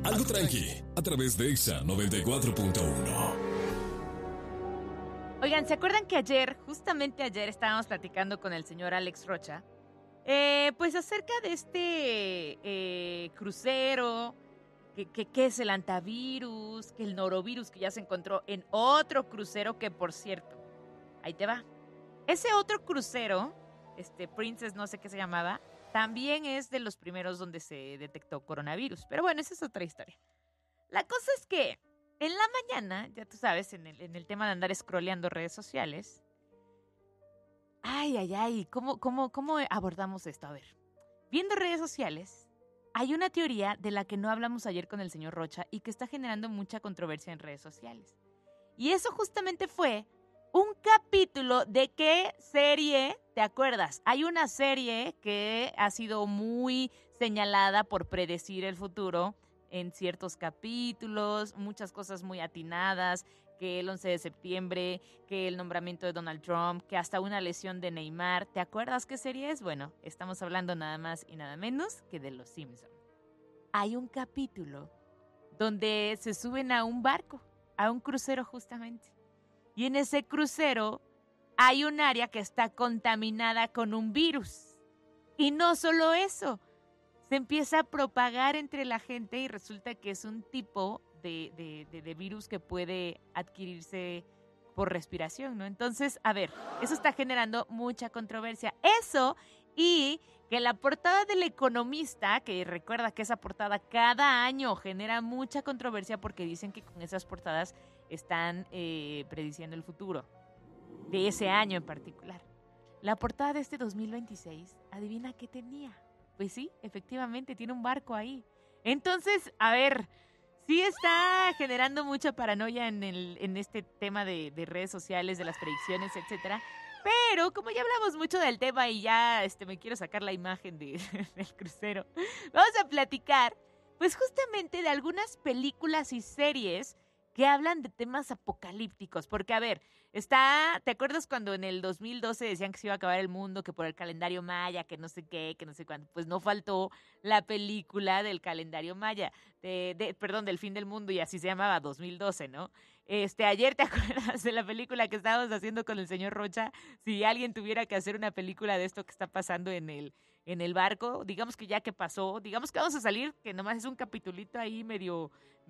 Algo tranqui, a través de Exa 94.1. Oigan, ¿se acuerdan que justamente ayer, estábamos platicando con el señor Alex Rocha? Pues acerca de este crucero, que es el antivirus, que el norovirus que ya se encontró en otro crucero que, por cierto, ahí te va. Ese otro crucero, Princess no sé qué se llamaba, también es de los primeros donde se detectó coronavirus. Pero bueno, esa es otra historia. La cosa es que en la mañana, ya tú sabes, en el tema de andar scrolleando redes sociales. ¿Cómo abordamos esto? A ver, viendo redes sociales, hay una teoría de la que no hablamos ayer con el señor Rocha y que está generando mucha controversia en redes sociales. Y eso justamente fue un capítulo de qué serie, ¿te acuerdas? Hay una serie que ha sido muy señalada por predecir el futuro en ciertos capítulos, muchas cosas muy atinadas, que el 11 de septiembre, que el nombramiento de Donald Trump, que hasta una lesión de Neymar. ¿Te acuerdas qué serie es? Bueno, estamos hablando nada más y nada menos que de Los Simpson. Hay un capítulo donde se suben a un barco, a un crucero justamente. Y en ese crucero hay un área que está contaminada con un virus. Y no solo eso, se empieza a propagar entre la gente y resulta que es un tipo de virus que puede adquirirse por respiración, ¿no? Entonces, a ver, eso está generando mucha controversia. Eso y que la portada del Economista, que recuerda que esa portada cada año genera mucha controversia porque dicen que con esas portadas están prediciendo el futuro de ese año en particular. La portada de este 2026, adivina qué tenía. Pues sí, efectivamente, tiene un barco ahí. Entonces, a ver, sí está generando mucha paranoia en este tema de redes sociales, de las predicciones, etcétera. Pero como ya hablamos mucho del tema y ya me quiero sacar la imagen del crucero, vamos a platicar, pues justamente de algunas películas y series que hablan de temas apocalípticos. Porque, a ver, ¿te acuerdas cuando en el 2012 decían que se iba a acabar el mundo, que por el calendario maya, que no sé qué, que no sé cuánto? Pues no faltó la película del calendario maya, perdón, del fin del mundo, y así se llamaba, 2012, ¿no? Ayer, ¿te acuerdas de la película que estábamos haciendo con el señor Rocha? Si alguien tuviera que hacer una película de esto que está pasando en el barco, digamos que ya que pasó, digamos que vamos a salir, que nomás es un capitulito ahí medio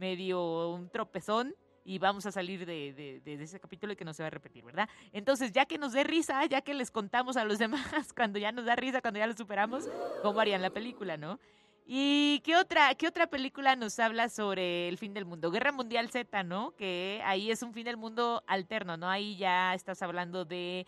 un tropezón, y vamos a salir de ese capítulo y que no se va a repetir, ¿verdad? Entonces, ya que nos dé risa, ya que les contamos a los demás, cuando ya nos da risa, cuando ya lo superamos, ¿cómo harían la película, no? ¿Y qué otra película nos habla sobre el fin del mundo? Guerra Mundial Z, ¿no? Que ahí es un fin del mundo alterno, ¿no? Ahí ya estás hablando de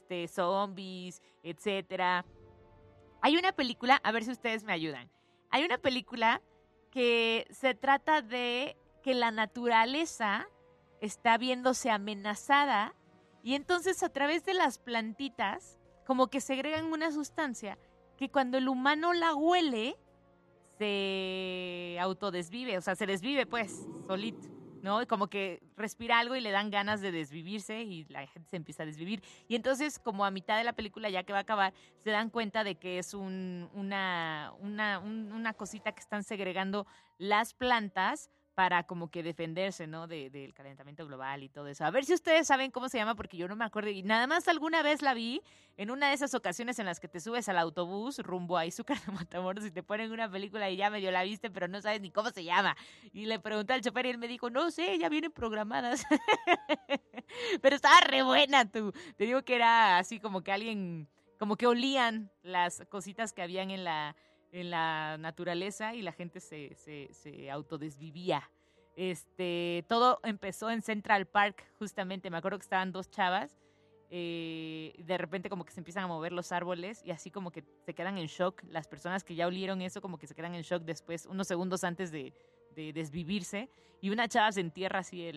zombies, etcétera. Hay una película, a ver si ustedes me ayudan. Hay una película que se trata de que la naturaleza está viéndose amenazada y entonces a través de las plantitas como que segregan una sustancia que cuando el humano la huele se autodesvive, o sea, se desvive pues solito, ¿no? Y como que respira algo y le dan ganas de desvivirse y la gente se empieza a desvivir. Y entonces, como a mitad de la película, ya que va a acabar, se dan cuenta de que es una cosita que están segregando las plantas para como que defenderse, ¿no? Del calentamiento global y todo eso. A ver si ustedes saben cómo se llama, porque yo no me acuerdo. Y nada más alguna vez la vi en una de esas ocasiones en las que te subes al autobús rumbo a Izúcar de Matamoros y te ponen una película y ya medio la viste, pero no sabes ni cómo se llama. Y le pregunté al chofer y él me dijo, no sé, ya vienen programadas. Pero estaba re buena tú. Te digo que era así como que alguien, como que olían las cositas que habían en la naturaleza y la gente se autodesvivía. Todo empezó en Central Park, justamente. Me acuerdo que estaban dos chavas. De repente como que se empiezan a mover los árboles y así como que se quedan en shock. Las personas que ya olieron eso como que se quedan en shock después, unos segundos antes de desvivirse. Y una chava se entierra así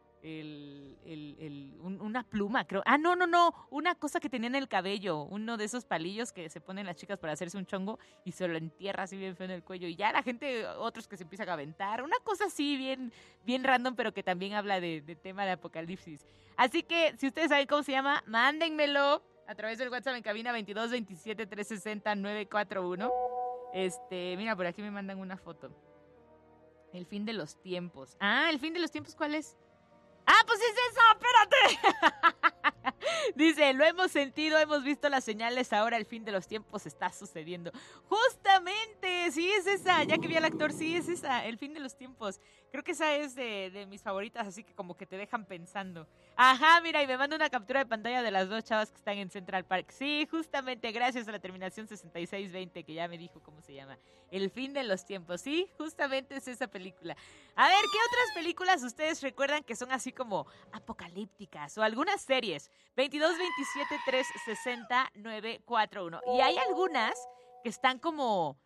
una pluma, creo. Ah, no, una cosa que tenía en el cabello, uno de esos palillos que se ponen las chicas para hacerse un chongo y se lo entierra así bien feo en el cuello. Y ya la gente, otros que se empiezan a aventar, una cosa así bien, bien random, pero que también habla de tema de apocalipsis. Así que, si ustedes saben cómo se llama, mándenmelo a través del WhatsApp en cabina 22 27 360 941. Mira, por aquí me mandan una foto. El fin de los tiempos. Ah, ¿el fin de los tiempos cuál es? ¡Ah, pues es eso! ¡Espérate! Dice, lo hemos sentido, hemos visto las señales, ahora el fin de los tiempos está sucediendo. ¡Justamente! Sí, es esa. Ya que vi al actor, sí, es esa. El fin de los tiempos. Creo que esa es de mis favoritas, así que como que te dejan pensando. Ajá, mira, y me manda una captura de pantalla de las dos chavas que están en Central Park. Sí, justamente, gracias a la terminación 6620, que ya me dijo cómo se llama. El fin de los tiempos. Sí, justamente es esa película. A ver, ¿qué otras películas ustedes recuerdan que son así como apocalípticas? O algunas series. 22 27 3 60 941. Y hay algunas que están como...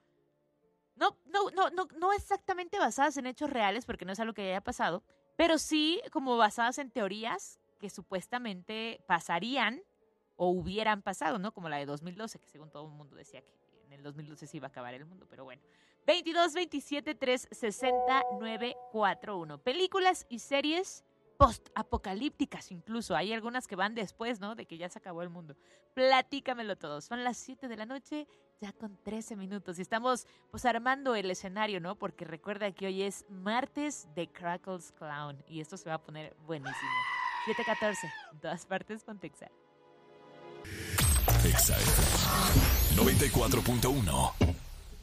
No exactamente basadas en hechos reales, porque no es algo que haya pasado, pero sí como basadas en teorías que supuestamente pasarían o hubieran pasado, ¿no? Como la de 2012, que según todo el mundo decía que en el 2012 se iba a acabar el mundo, pero bueno. 22 27 3 60 941. Películas y series post-apocalípticas incluso. Hay algunas que van después, ¿no? De que ya se acabó el mundo. Platícamelo todo. Son las 7 de la noche, ya con 13 minutos. Y estamos, pues, armando el escenario, ¿no? Porque recuerda que hoy es martes de Crackles Clown. Y esto se va a poner buenísimo. 7:14. Todas partes con Texa. Texa 94.1.